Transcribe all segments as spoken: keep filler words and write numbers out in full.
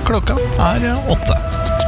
klokka er åtte.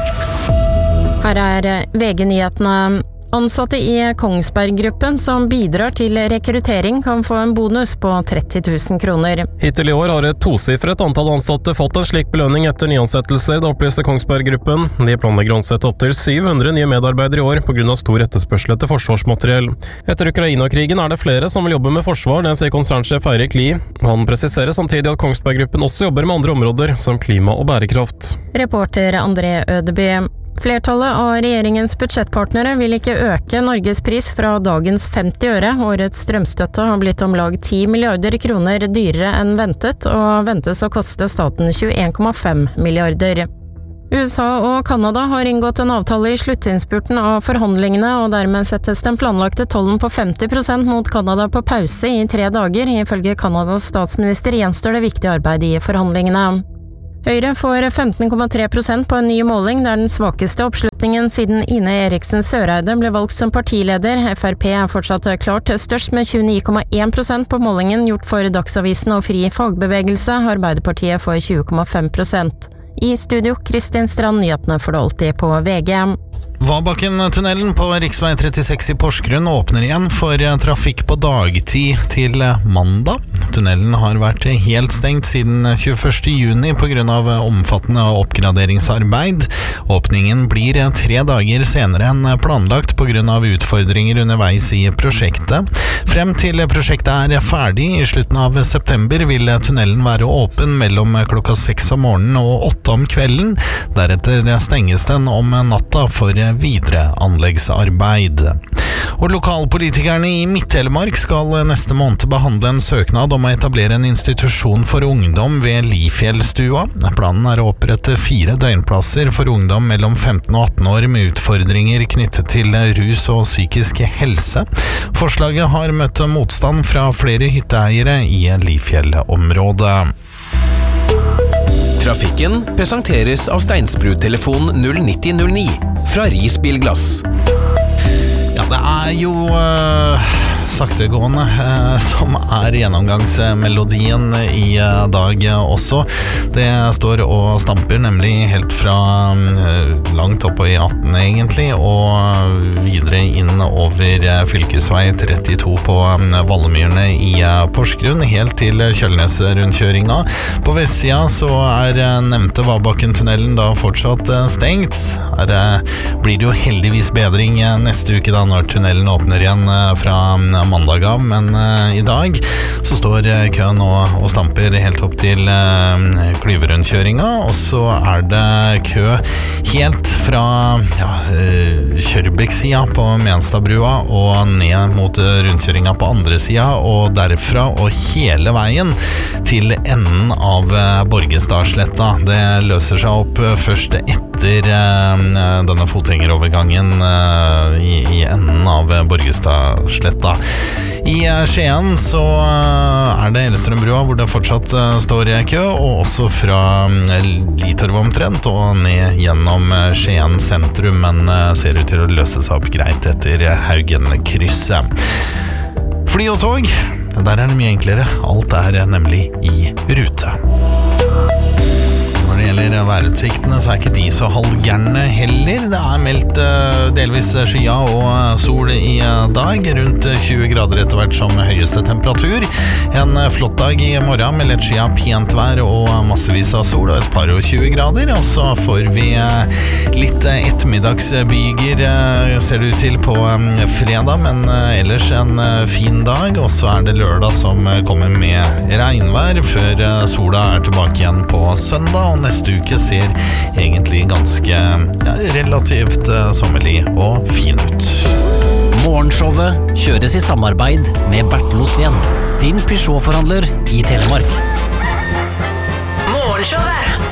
Her er V G-nyhetene. Ansatte i Kongsberg-gruppen som bidrar til rekruttering kan få en bonus på tretti tusen kroner. Hittil i år har et tosifret antall ansatte fått en slik belønning etter nyansettelser, det opplyser Kongsberg-gruppen. De planlegger å ansette opp til syv hundre nye medarbeidere i år på grunn av stor etterspørsel etter forsvarsmateriell. Etter Ukraina-krigen er det flere som vil jobbe med forsvar, det sier konsernsjef Eirik Lie. Han presiserer samtidig at Kongsberg-gruppen også jobber med andre områder, som klima og bærekraft. Reporter André Ødeby. Flertallet av regjeringens budsjettpartnere vil ikke øke Norges pris fra dagens femti øre. Årets strømstøtte har blitt om lag ti milliarder kroner dyrere enn ventet, og ventes å koste staten tjueen komma fem milliarder. U S A og Kanada har inngått en avtale i sluttinnspurten av forhandlingene, og dermed settes den planlagte tollen på femti prosent mot Kanada på pause i tre dager. Ifølge Kanadas statsminister gjenstår det viktig arbeid i forhandlingene. Høyre får femten komma tre prosent på en ny måling, det er den svakeste oppslutningen siden Ine Eriksen Søreide ble valgt som partileder. F R P er fortsatt klart størst med tjueni komma én prosent på målingen gjort for Dagsavisen og Fri Fagbevegelse. Arbeiderpartiet får tjue komma fem prosent. I studio, Kristin Strand, nyhetene for det alltid på V G. Vabakken-tunnelen på riksvei trettiseks i Porsgrunn åpner igjen for trafikk på dagtid til mandag. Tunnelen har vært helt stengt siden tjueførste juni på grunn av omfattende oppgraderingsarbeid. Åpningen blir tre dager senere enn planlagt på grunn av utfordringer underveis i prosjektet. Frem til prosjektet er ferdig i slutten av september vil tunnelen være åpen mellom klokka seks om morgenen og åtte om kvelden. Deretter stenges den om natta for videre anleggsarbeid. Og lokalpolitikerne i Midt-Telemark skal neste måned behandle en søknad om å etablere en institusjon for ungdom ved Lifjellstua. Planen er å opprette fire døgnplasser for ungdom mellom femten og atten år med utfordringer knyttet til rus og psykisk helse. Forslaget har møtt motstand fra flere hytteeiere i Lifjell-området. Trafikken presenteres av Steinsbrud-telefon null nitti null ni fra Ris Bilglass. Ja, det er jo uh, saktegående uh, som er gjennomgangsmelodien i uh, dag også. Det står og stamper nemlig helt fra uh, langt opp på E atten egentlig, og videre inn over uh, fylkesvei trettito på um, Vallemyrene i uh, Porsgrunn, helt til Kjølnes-rundkjøringa. På vestsida så er uh, nevnte Vabakken-tunnelen da fortsatt uh, stengt. Her uh, blir det jo heldigvis bedring uh, neste uke da når tunnelen åpner igjen uh, fra um, mandag av, men uh, i dag så står uh, køen og, og stamper helt opp til uh, Klyverundkjøringa, og så er det kø helt fra ja, uh, Kjørbekk-sida på Menstadbrua og ned mot uh, rundkjøringa på andre sida, og derfra og hele veien til enden av uh, Borgestadsletta. Det løser seg opp uh, først etter uh, denne fotgjengerovergangen uh, i, i enden av uh, Borgestadsletta. I uh, Skien så uh, er det Elstrømbrua hvor det fortsatt uh, står i kø, og også fra uh, Litorv omtrent og ned gjennom uh, Skien sentrum, men uh, ser ut til å løse seg opp greit etter uh, Haugenkrysset. Fly og tog, der er det mye enklere. Alt er uh, nemlig i rute. Når det gjelder værutsiktene, så er ikke de så halvgærne heller. Det er meldt uh, delvis skya og sol i uh, dag, rundt tjue grader etter hvert som høyeste temperatur. En uh, flott dag i morgen med lett skya, pent vær og massevis av sol og et par og tjue grader. Og så får vi uh, litt uh, ettermiddagsbyger, uh, ser det ut til på um, fredag, men uh, ellers en uh, fin dag. Og så er det lørdag som uh, kommer med regnvær, før uh, sola er tilbake igjen på søndag, og neste uke ser egentlig ganske ja, relativt uh, sommerlig og fin ut. Morgenshowet kjøres i samarbeid med Bertel Osten, din Peugeot-forhandler i Telemark. Morgenshowet